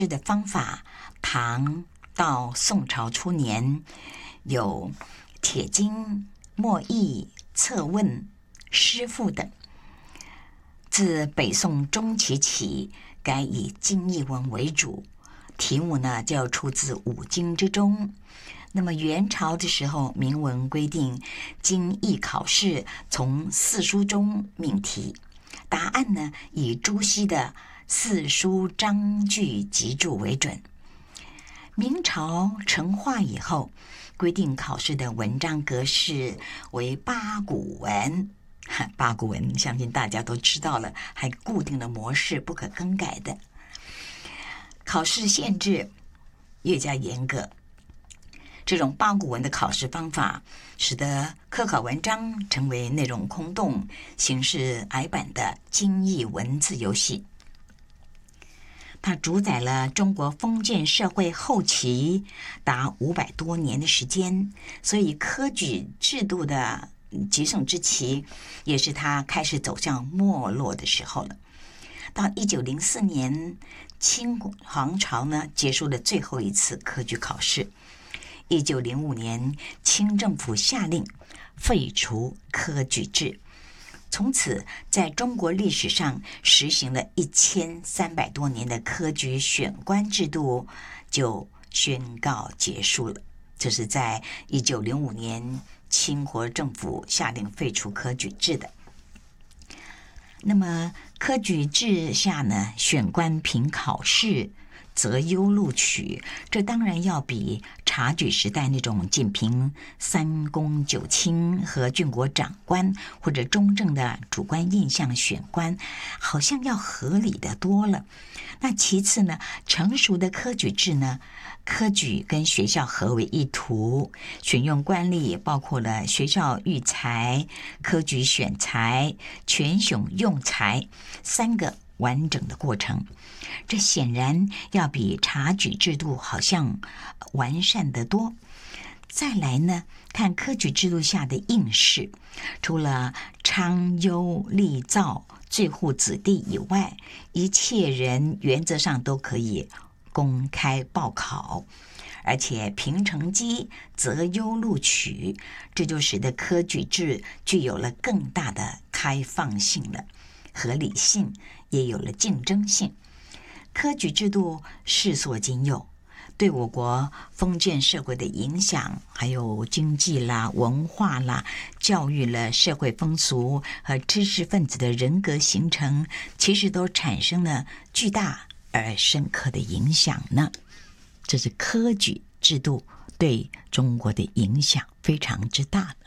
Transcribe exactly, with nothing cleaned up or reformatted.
的方法，唐到宋朝初年有帖经、墨译、策问、诗赋等。自北宋中期起，改以经义文为主，题目呢就出自五经之中。那么元朝的时候，明文规定经义考试从四书中命题，答案呢以朱熹的四书章句集注为准。明朝成化以后，规定考试的文章格式为八股文。八股文相信大家都知道了，还固定的模式不可更改的。考试限制越加严格，这种八股文的考试方法使得科考文章成为内容空洞、形式矮板的精益文字游戏。它主宰了中国封建社会后期达五百多年的时间，所以科举制度的极盛之期，也是它开始走向没落的时候了。到一九零四年，清皇朝呢结束了最后一次科举考试。一九零五年，清政府下令废除科举制，从此在中国历史上实行了一千三百多年的科举选官制度就宣告结束了。这是在一九零五年。清国政府下令废除科举制的。那么科举制下呢，选官凭考试择优录取，这当然要比察举时代那种仅凭三公九卿和郡国长官或者中正的主观印象选官，好像要合理的多了。那其次呢，成熟的科举制呢，科举跟学校合为一图，选用官吏包括了学校育才、科举选才、全选用才三个完整的过程。这显然要比察举制度好像完善得多。再来呢，看科举制度下的应试，除了昌优立造最户子弟以外，一切人原则上都可以公开报考，而且凭成绩择优录取，这就使得科举制具有了更大的开放性了，合理性也有了竞争性。科举制度世所仅有，对我国封建社会的影响，还有经济啦、文化啦、教育了社会风俗和知识分子的人格形成，其实都产生了巨大而深刻的影响呢。这是科举制度对中国的影响非常之大的。